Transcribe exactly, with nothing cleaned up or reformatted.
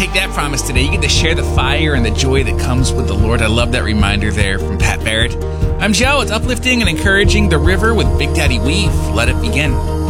take that promise today. You get to share the fire and the joy that comes with the Lord. I love that reminder there from Pat Barrett. I'm Joe. It's uplifting and encouraging the river with Big Daddy Weave. Let it begin.